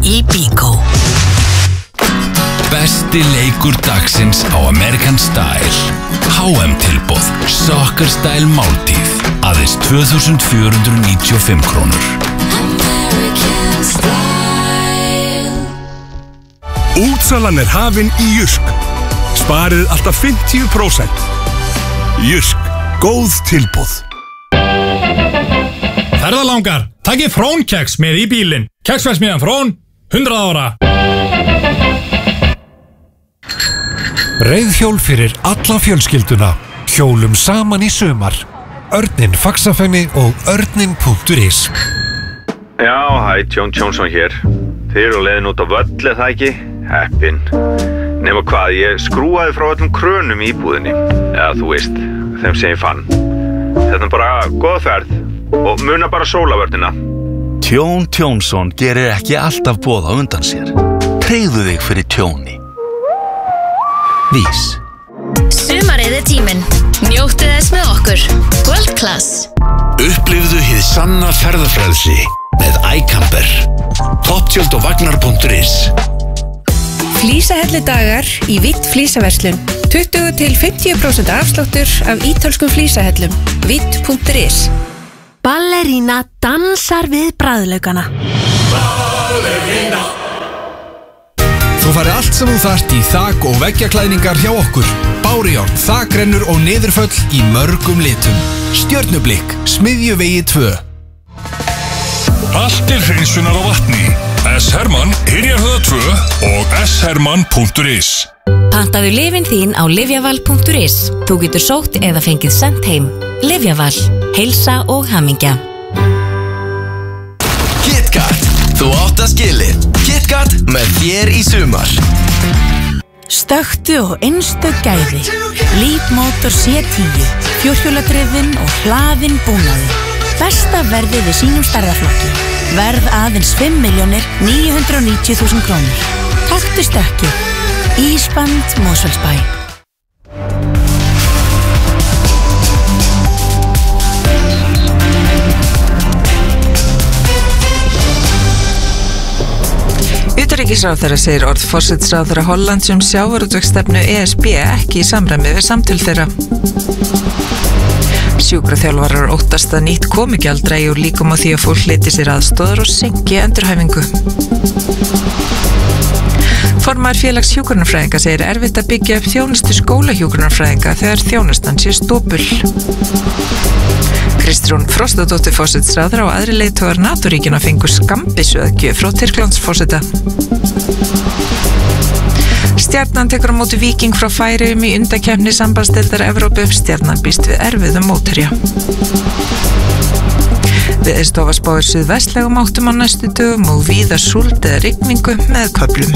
í Bíkó. Besti leikur dagsins á American Style. HM-tilboð, Soccer Style máltíð, aðeins 2.495 krónur. American Style. Útsalan hafin í Jysk. Sparið alltaf 50%. Jysk, góð tilboð. Ferðalangar, takið Frón-keks með í bílinn. Keksverksmiðjan Frón, 100 ára. Reiðhjól fyrir alla fjölskylduna. Hjólum saman í sumar. Örninn Faxafenni og örninn.is. Já, hæ, Jón Jónsson hér. Þið eru á leiðin út á völl, eða ekki? Heppin. Nema hvað, ég skrúaði frá öllum krönum í íbúðinni. Eða þú veist, þeim sem ég fann. Þetta bara góða ferð og muna bara sólavörnina. Jón Jónsson gerir ekki alltaf boð á undan sér. Tryggðu þig fyrir tjóni. Vís. Sumarið tíminn. Njóttu þess með okkur. World Class. Upplifðu hið sanna ferðafrelsi með iCamper. Topptjöld og vagnar.is. Flísahelludagar í Vitt flísaverslun. 20-50% afsláttur af ítölskum flísahellum. Vitt.is. Ballerína dansar við bragðlaukana. Ballerína. Þú farið allt sem þú þarft í þak- og veggjaklæðningar hjá okkur. Bárujárn, þakrennur og niðurföll í mörgum litum. Stjörnublikk, Smiðjuvegi 2. Allt til hreinsunar á vatni. S. Hermann, Yrjarhöða 2 og sherman.is. Pantaðu lyfin þín á livjaval.is. Þú getur sótt eða fengið sent heim. Livjaval, heilsa og hamingja. KitKat, þú átt að skilið. KitKat með þér í sumar. Stöktu og einstök gæði. Leap Motor C10, fjórhjóladrifin og hlaðin búnaði. Besta verðið við sínum stærðarflokki. Verð aðeins 5.990.000 krónur. Taktu stökkið. Ísband Mosfellsbæ. Utanríkisráðherra segir orð forsætisráðherra Hollands sjávarútvegsstefnu ESB ekki í samræmi við samtöl þeirra. Sjúkraþjálfarar óttast að nýtt komugjald dragi úr líkum á því að fólk leiti sér aðstoðar og seinki endurhæfingu. Formaður félags hjúkrunarfræðinga segir erfitt að byggja upp þjónustu skólahjúkrunarfræðinga þegar þjónustan sé stópul. Kristrún Frostadóttir forsætisráðherra og aðri leiðtogar NATO-ríkjanna fengu skambissuðgjöf frá Tyrklandsforseta. Stjarnan tekur á móti Víking frá Færeyjum í undankeppni sambandsdeildar Evrópu. Stjarnan býst við erfiðum mótherja. Veðurstofa spáir suðvestlægum áttum á næstu dögum og víða súld eða rigningu með köflum.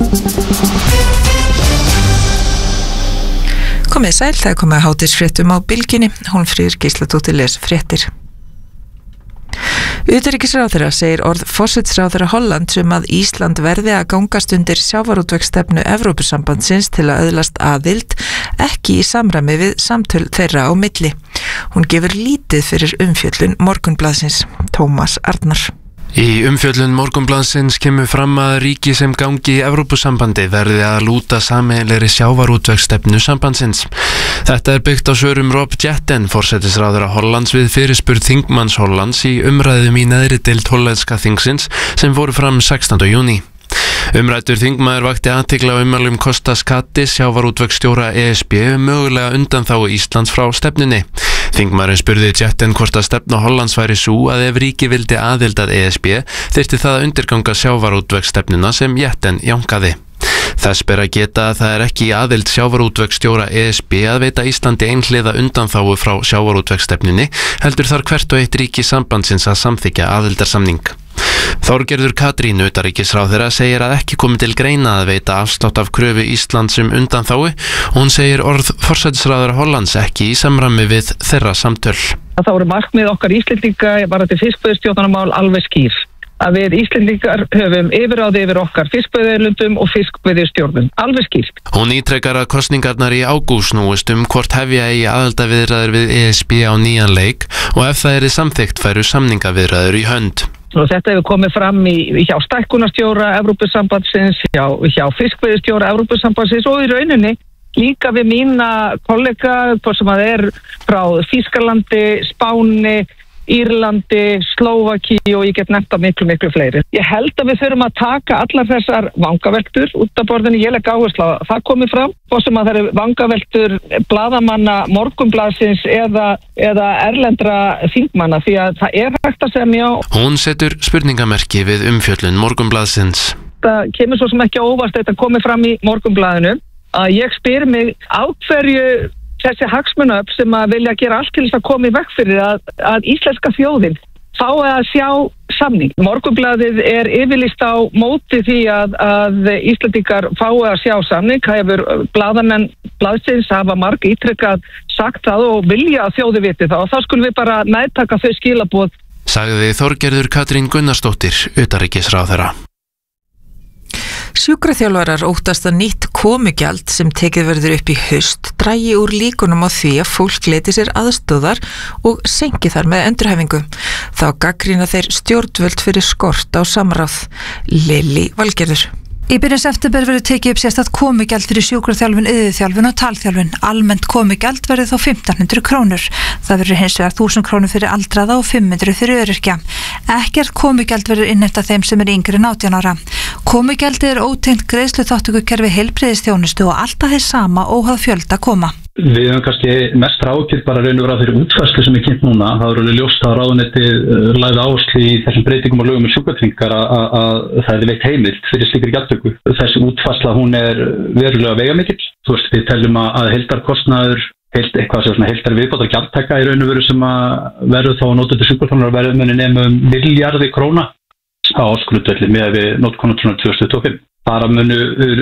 Komið sæl, það er komið að hádegisfréttum á Bylgjunni. Hólmfríður Gísladóttir les fréttir. Utanríkisráðherra segir orð forsætisráðherra Hollands að Ísland verði að gangast undir sjávarútvegsstefnu Evrópusambandsins til að öðlast aðild ekki í samræmi við samtöl þeirra á milli. Hún gefur lítið fyrir umfjöllun Morgunblaðsins. Tómas Arnar. Í umfjöllun Morgunblaðsins kemur fram að ríki sem gangi í Evrópusambandi verði að lúta sameiginlegri sjávarútvegsstefnu sambandsins. Þetta er byggt á svörum Rob Jetten, forsætisráðherra Hollands við fyrirspurn þingmanns Hollands í umræðum í neðri deild hollenska þingsins sem fóru fram 16. júní. Umræddur þingmaður vakti athygli á ummælum Kostas Kattis, sjávarútvegsstjóra ESB, mögulega undanþágu Íslands frá stefnunni. Þingmaðurinn spurði Jetten hvort að stefna Hollands væri sú að ef ríki vildi aðild að ESB þyrfti það að undirganga sjávarútvegsstefnuna sem Jetten jánkaði. Þess ber að geta að það er ekki í aðild sjávarútvegsstjóra ESB að veita Íslandi einhliða undanþágu frá sjávarútvegsstefnunni, heldur þar hvert og eitt ríki sambandsins að samþykkja aðildarsamning. Þorgerður Katrín, utanríkisráðherra, segir að ekki komi til greina að veita afslátt af kröfu Íslands undanþágu og hún segir orð forsætisráðherra Hollands ekki í samræmi við þeirra samtöl. Það voru markmið okkar Íslendinga varðandi fiskveiðistjórnarmál alveg skýr. Að við Íslendingar höfum yfirráð yfir okkar fiskveiðiauðlindum og fiskveiðistjórnum. Alveg skýrt. Hún ítrekar að kosningarnar í ágúst snúist hvort hefja eigi aðildarviðræður við ESB á nýjan leik og ef það yrði samþykkt færu samningaviðræður í hönd. Og þetta hefur komið fram hjá stækkunarstjóra Evrópusambandsins, hjá fiskveiðistjóra Evrópusambandsins og í rauninni líka við mína kollega, hvort sem það frá Þýskalandi, Spáni, Írlandi, Slóvakíu og ég get nefnt miklu fleiri. Ég held að við þurfum að taka allar þessar vangaveltur út af borðinu, ég legg áherslu á það komið fram, hvort sem að það vangaveltur blaðamanna Morgunblaðsins eða erlendra þingmanna, því að það hægt að semja. Hún setur spurningamerki við umfjöllun Morgunblaðsins. Það kemur svo sem ekki á óvart þetta komið fram í Morgunblaðinu, að ég spyr mig á hverju þessi hagsmunaöfl sem að vilja gera allt til þess að koma í veg fyrir að íslenska þjóðin fái að sjá samning. Morgunblaðið yfirlýst á móti því að Íslendingar fái að sjá samning. Það hefur blaðamenn blaðsins hafa marg ítrekkað sagt það og vilja að þjóði viti það og þá skulum við bara meðtaka þau skilaboð. Sagði Þorgerður Katrín Gunnarsdóttir, utanríkisráðherra. Sjúkraþjálfarar óttast að nýtt komugjald sem tekið verður upp í haust dragi úr líkunum á því að fólk leiti sér aðstöðar og senki þar með endurhæfingu. Þá gagnrýna þeir stjórnvöld fyrir skort á samráð. Lilli Valgerður. Í byrjun september verður tekið upp sérstakt komugjald fyrir sjúkraþjálfun, iðjuþjálfun og talþjálfun. Almennt komugjald verður þá 1.500 krónur. Það verður hins vegar 1.000 krónur fyrir aldraða og 500 fyrir öryrkja. Ekkert komugjald verður innheimt af þeim sem yngri en 18 ára. Komugjaldið ótengt greiðsluþátttökukerfi heilbrigðisþjónustu og alltaf þess sama óháð fjölda koma. Við höfum kannski mest ráðkjöld bara raun og vera fyrir útfærslu sem kynnt núna. Það er alveg ljóst að ráðuneytið lagði áherslu í þessum breytingum á lögum sjúkratryggingar að það veitt heimild fyrir slíkri gjaldtöku. Þessi útfærsla hún verulega veigamikill. Þú veist, við teljum að heildarkostnaður, heildar viðbótar gjaldtaka í raun og veru sem að verður þá notandi sjúkraþjálfarar verður muni nema milljarði króna á ársgrundvelli miðað við notkun 2025. Þar að munu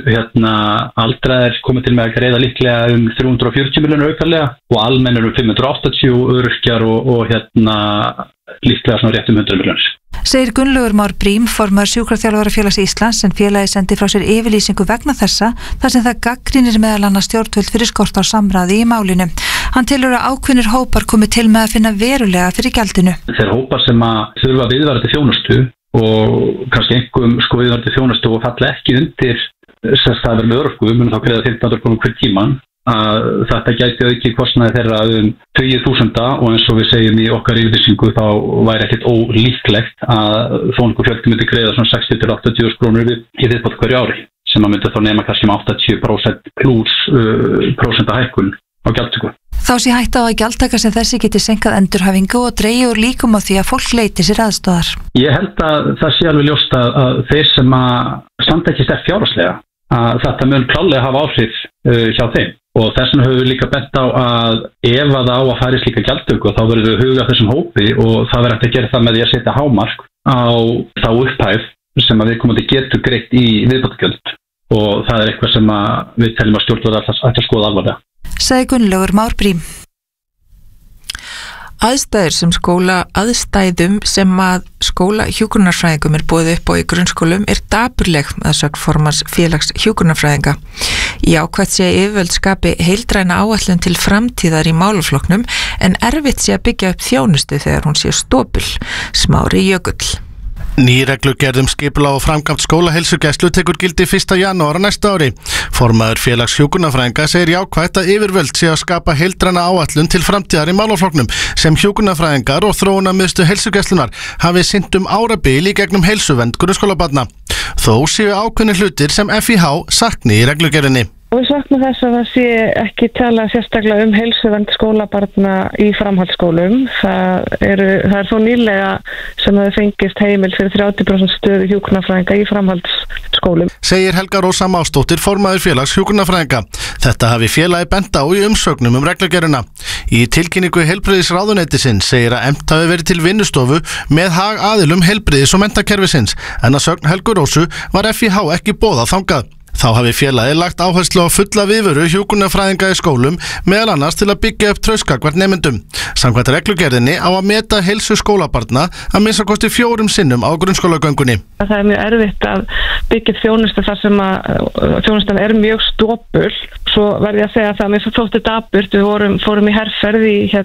aldraðir komið til með að greiða líklega 340 milljónir aukalega og almennir 580 öryrkjar og líklega svona rétt 100 milljónir. Segir Gunnlaugur Már Brím, formaður Sjúkraþjálfarafélags Íslands, en félagið sendi frá sér yfirlýsingu vegna þessa, þar sem það gagnrýnir meðal annars stjórnvöld fyrir skort á samráði í málinu. Hann telur að ákveðnir hópar komi til með að finna verulega fyrir gjaldinu. Þeir hópar sem að þurfa viðvarandi þjónustu og kannski einhverjum viðvarandi þjónustu og falla ekki undir sérstæðar með örorku, mun þá greiða 1.500 krónur hver tíman, að þetta gæti auki kostnaði þeirra 20.000 og eins og við segjum í okkar yfirlýsingu þá væri ekkert ólíklegt að þó einhver fjöldi myndi greiða svona 60-80 krónur í viðbót hverju ári sem að myndi þá nema kannski 80% pluss prósenta hækkun á gjaldtöku. Þá sé hætta á að gjaldtaka sem þessi geti senkað endurhæfingu og dreigi úr líkum á því að fólk leiti sér aðstöðar. Ég held að það sé alveg ljóst að þeir sem að standa ekki sterkt fjárhagslega að þetta mun klárlega hafa áhrif hjá þeim og þess vegna höfum við líka bent á að ef að það á að færi slíka gjaldtöku þá verður við huga þessum hópi og það verður hægt að gera það með því að setja hámark á þá upphæð sem að viðkomandi getur greitt í viðbótargjöld og það eitthvað sem að við teljum að stjórnvöld ætla að skoða alvarlega. Sagði Gunnlaugur Már Brím. Aðstæðum sem að skóla hjúkrunarfræðingum boðið upp á í grunnskólum dapurleg að sögn formanns félags hjúkrunarfræðinga. Jákvætt sé yfirvöld skapi heildræna áætlun til framtíðar í málaflokknum en erfitt sé að byggja upp þjónustu þegar hún sé stópul. Smári Jökull. Ný reglugerð skipulag og framkvæmd skólaheilsugæslu tekur gildi 1. janúar á næsta ári. Formaður félags hjúkrunarfræðinga segir jákvætt að yfirvöld sé að skapa heildræna áætlun til framtíðar í málaflokknum sem hjúkrunarfræðingar og þróunarmiðstöð heilsugæslunar hafi sinnt árabil í gegnum heilsuvernd grunnskólabarna. Þó séu ákveðnir hlutir sem FIH sakni í reglugerðinni. Við saknum þess að það sé ekki tala sérstaklega heilsuvernd skólabarna í framhaldsskólum. Það er þó nýlega sem það fengist heimil fyrir 30% stöðu hjúkrunarfræðinga í framhaldsskólum. Segir Helga Rósa Másdóttir, formaður félags hjúkrunarfræðinga. Þetta hafi félagi bent á í umsögnum reglugerðina. Í tilkynningu heilbrigðisráðuneytisins segir að efnt hafi verið til vinnustofu með hagaðilum heilbrigðis- og menntakerfisins en að sögn Helgu Rósu var FIH ekki boðað þangað. Þá hafi félagið lagt áherslu á fulla viðveru hjúkrunarfræðinga í skólum meðal annars til að byggja upp traust gagnvart nemendum. Samkvæmt reglugerðinni á að meta heilsu skólabarna að minnsta kosti 4 sinnum á grunnskólagöngunni. Það er mjög erfitt að byggja upp þjónustu þar sem að þjónustan mjög stópul. Svo verði að segja að það mér þótti dapurt. Við fórum í herferð í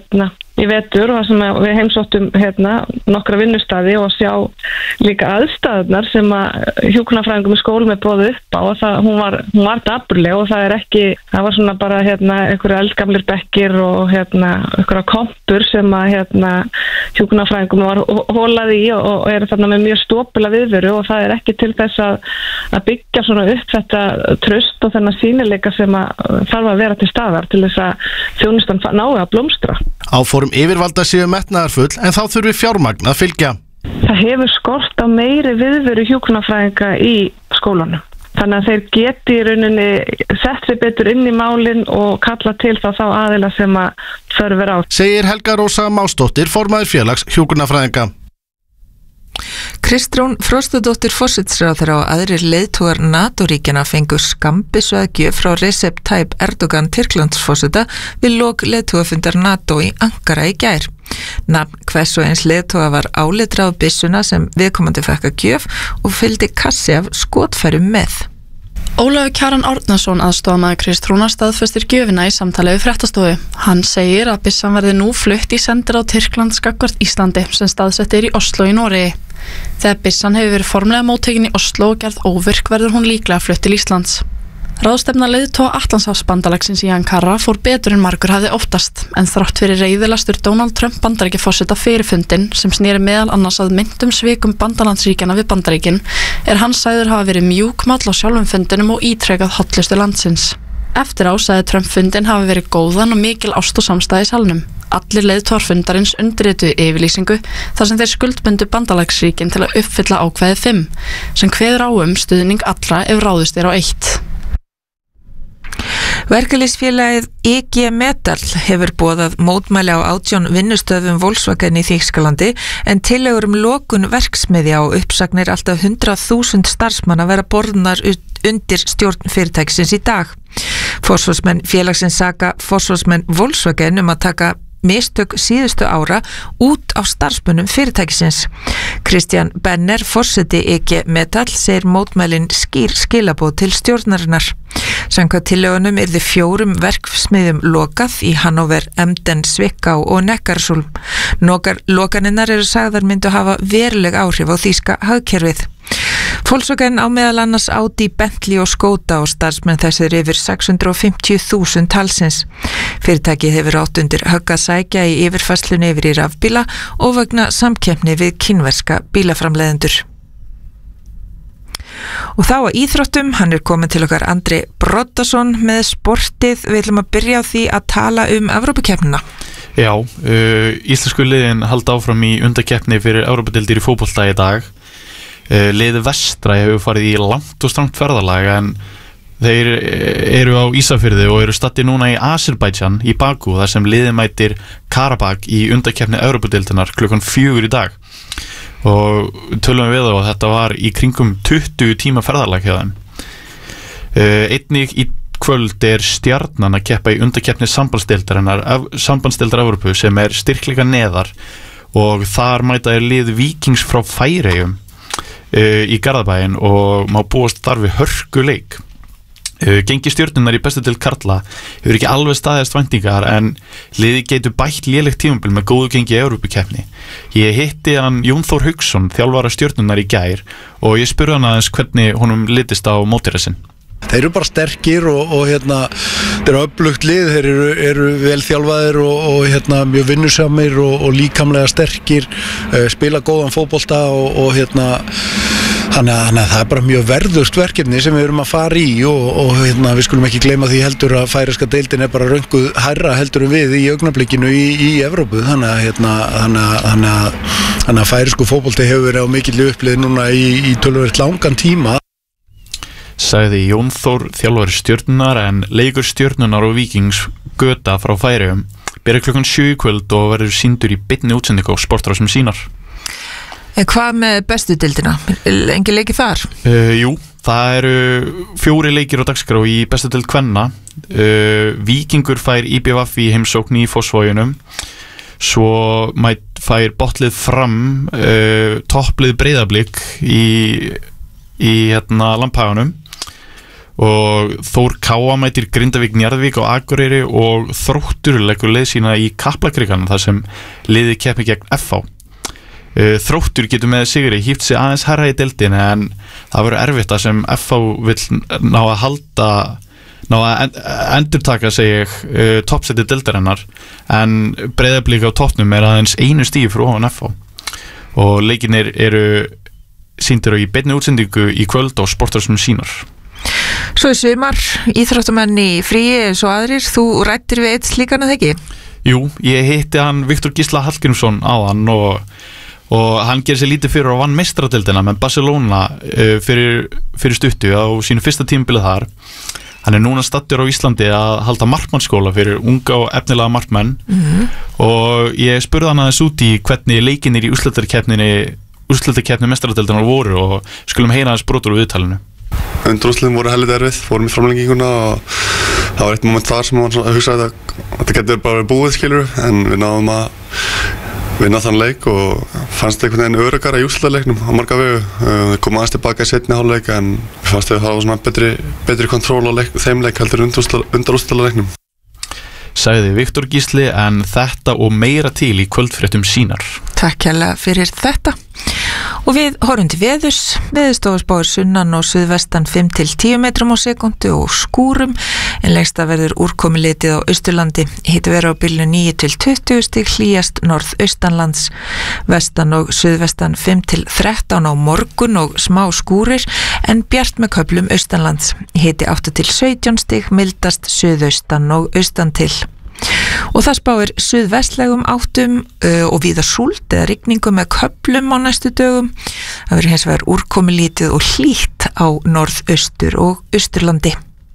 í vetur og sem við heimsóttum nokkra vinnustaði og sjá líka aðstæðurnar sem að hjúkrunarfræðingum í skólum boðið upp á og hún var dapurleg og það var svona bara einhverja eldgamlir bekkir og einhverja kompur sem að hjúkrunarfræðingum var hólað í og eru þarna með mjög stópula viðveru og það ekki til þess að byggja svona upp þetta traust og þennan sýnileika sem að þarf að vera til staðar til þess að þjónustan nái að blómstra. Áform yfirvalda séu metnaðarfull en þá þurfi fjármagn að fylgja. Það hefur skort á meiri viðveru hjúkrunarfræðinga í skólanum. Þannig að þeir geti í rauninni sett sig betur inn í málin og kalla til þá aðila sem að þörfur á. Segir Helga Rósa Másdóttir, formaður félags hjúkrunarfræðinga. Kristrún Frostadóttir forsætisráðherra og aðrir leiðtogar NATO-ríkjanna fengu skambisveðgjöf frá Recep Tayyip Erdogan Tyrklandsforseta við lok leiðtogafundar NATO í Ankara í gær. Nafn hvers og eins leiðtoga var áletrað á byssuna sem viðkomandi fekk að gjöf og fylgdi kassi af skotfærum með. Ólafur Kjaran Árnason, aðstofamaður Kristrúnar, staðfestir gjöfina í samtali við fréttastofu. Hann segir að byssan verði nú flutt í sendir á Tyrklands gagnvart Íslandi sem staðsett í Oslo í Noregi. Þegar byssan hefur verið formlega móttekin í Oslo og gerð óvirk verður hún líklega flutt til Íslands. Ráðstefna leiðtoga Atlantshafsbandalagsins í Ankara fór betur en margur hafði óttast, en þrátt fyrir reiðilastur Donald Trump Bandaríkjaforseta fyrir fundinn sem sneri meðal annars að meintum svikum bandalandsríkjana við Bandaríkin, hann sagður hafa verið mjúkmáll á sjálfum fundinum og ítrekað hollustu landsins. Eftir á sagði Trump fundinn hafi verið góðan og mikil ást og samstæði í salnum. Allir leiðtogar fundarins undirrituðu yfirlýsingu þar sem þeir skuldbundu bandalagsríkin til að uppfylla ákvæði 5, sem kveður á stuðning allra ef ráðist á 1. Verkalýðsfélagið IG Metall hefur boðað mótmæli á 18 vinnustöðum Volkswagen í Þýskalandi en tillögur lokun verksmiðja og uppsagnir alltaf 100.000 starfsmanna vera borðnar undir stjórn fyrirtækisins í dag. Forsvarsmenn félagsins saka forsvarsmenn Volkswagen að taka mistök síðustu ára út á starfsmönnum fyrirtækisins. Kristján Benner, forseti IG Metall, segir mótmælin skýr skilaboð til stjórnarinnar. Samkvæmt tillögunum yrði 4 verksmiðjum lokað í Hannover, Emden, Zwickau og Neckarsulm. Lokaninnar eru sagðar myndu hafa veruleg áhrif á þýska hagkerfið. Volkswagen á meðal annars Audi, Bentley og Skoda og starfsmenn þessir yfir 650.000 talsins. Fyrirtækið hefur átt undir högg að sækja í yfirfærslunni yfir í rafbíla og vegna samkeppni við kínverska bílaframleiðendur. Og þá að íþróttum, hann komin til okkar Andri Broddason með sportið. Við ætlum að byrja á því að tala Evrópukeppnina. Já, íslensku liðin halda áfram í undankeppni fyrir Evrópudeildir í fótbolta í dag. Liðið vestra hefur farið í langt og strangt ferðalag en þeir eru á Ísafirði og eru staddir núna í Azerbaijan í Bakú þar sem liðið mætir Karabakh í undankeppni Evrópudeildarinnar klukkan 4 í dag. Og tölum við og þetta var í kringum 20 tíma ferðalag hjá þeim. Einnig í kvöld Stjarnan að keppa í undankeppni sambandsdeildar Evrópu sem styrkleika neðar og þar mæta lið Víkings frá Færeyjum í Garðabæinn og má búast þar við hörkuleik. Gengi Stjörnunnar í bestu deild karla hefur ekki alveg staðist væntingar en liðið getur bætt lélegt tímabil með góðu gengi í Evrópukeppni. Ég hitti hann Jón Þór Hauksson, þjálfara Stjörnunnar í gær og ég spurði hann aðeins hvernig honum litist á mótherja sinn. Þeir eru bara sterkir og þeir eru öflugt lið, þeir eru vel þjálfaðir og mjög vinnusamir og líkamlega sterkir, spila góðan fótbolta og þannig að það bara mjög verðugt verkefni sem við erum að fara í og við skulum ekki gleyma því heldur að færeyska deildin bara rönguð hærra heldur við í augnablikinu í Evrópu þannig að færeysku fótbolti hefur verið á mikilli upplið núna í töluvert langan tíma. Sagði Jón Þór, þjálfari Stjörnunar en leikur Stjörnunar og Víkings Göta frá Færeyjum byrjar klukkan 7 í kvöld og verður sýndur í beinni útsendingu á Sportrásinum Sýnar. Hvað með bestu deildina? Engi leiki þar? Jú, það eru 4 leikir á dagskrá í bestu deild kvenna. Víkingur fær IBVF í heimsókn í Fossvoginum. Svo fær Bottlið Fram topplið Breiðablik í Lamphaganum og Þór Káa mætir Grindavík, Njarðvík og Akureyri og Þróttur leggur leið sína í Kaplakrikana þar sem liðið keppni gegn FH. Þróttur getur með sigri híft sig aðeins herra í deildinni en það verður erfitt að sem FH vill ná að endurtaka toppsæti deildarinnar en Breiðablik á toppnum aðeins einu stíð frá ofan FH og leikirnir eru sýndir í beinni útsendingu í kvöld á Sportarsum Sínar. Svo sumar, íþróttamenn í fríi eins og aðrir, þú rættir við eitt slíkan að ekki? Jú, ég hitti hann Viktor Gísla Hallgrímsson áðan og hann gerir sér lítið fyrir og vann meistaradeildina með Barcelona fyrir stuttu á sínu fyrsta tímabilið þar. Hann núna staddur á Íslandi að halda markmannsskóla fyrir unga og efnilega markmenn og ég spurði hann aðeins út í hvernig leikinir í úrslitakeppni meistaradeildinar voru og skulum heyra aðeins brotur úr viðtalinu. Undanúrslitin voru heldur erfið, fórum í framlenginguna og það var eitt moment þar sem maður hugsaði að þetta getur bara verið búið skilur en við náðum að vinna þann leik og fannst einhvern veginn öruggara í úrslitaleiknum á marga vegu. Við komum aðeins tilbaka í seinni hálfleik en við fannst við hafa svona betri kontról á þeim leik heldur undanúrslitaleiknum. Sagði Viktor Gísli en þetta og meira til í kvöldfréttum Sínar. Takk hérlega fyrir þetta. Og við horfum til veðurs. Veðurstofa spáir sunnan og suðvestan 5-10 metrum á sekundu og skúrum en lengst að verður úrkomulitið á Austurlandi. Hiti verður á bylnu 9-20 stig, hlýjast norðaustanlands, vestan og suðvestan 5-13 á morgun og smá skúrir en bjart með köflum austanlands. Hiti 8-17 stig, mildast suðaustan og austan til. Og það spáir suðvestlægum áttum og víða súld eða rigningu með köflum á næstu dögum. Það verður hins vegar úrkomulítið og hlýtt á norðaustur og austurlandi.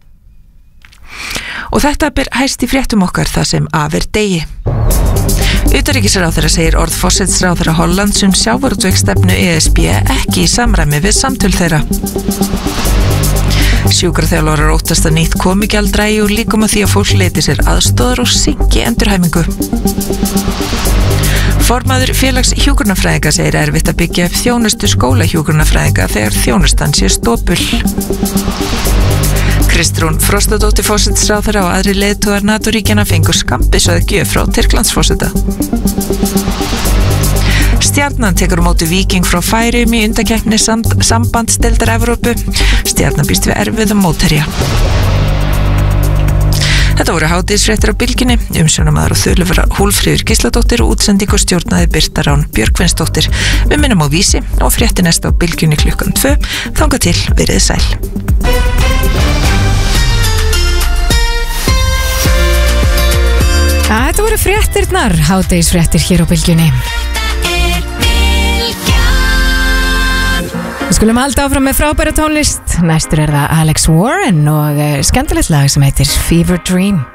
Og þetta ber hæst í fréttum okkar það sem af degi. Utanríkisráðherra segir orð forsætisráðherra Hollands sjávarútvegsstefnu ESB ekki í samræmi við samtöl þeirra. Sjúkraþjálfarar óttast að nýtt komigjald dragi úr líkum að því að fólk leiti sér aðstoðar og sinki endurhæfingu. Formaður félags hjúkrunarfræðinga segir erfitt að byggja upp þjónustu skólahjúkrunarfræðinga þegar þjónustan sé stopul. Kristrún Frostadóttir forsætisráðherra og aðrir leiðtogar NATO-ríkjanna fengu skammbyssuð gjöf frá Tyrklandsforseta. Stjarnan tekur á móti Víking frá Færeyjum í undankeppni sambandsdeildar Evrópu. Stjarnan býst við erfiðum mótherja. Þetta voru hádegisfréttir á Bylgjunni, umsjónamaður og þulufur Húlfríður Gísladóttir og útsendingu stjórnaði Birta Rán Björgvinsdóttir. Við minnum á Vísi og fréttir næst á Bylgjunni 2:00. Þangað til, verið sæl. Þetta voru fréttirnar, hádegisfréttir hér á Bylgjunni. Við skulum halda áfram með frábæra tónlist. Næstur það Alex Warren og skemmtilegt lag sem heitir Fever Dream.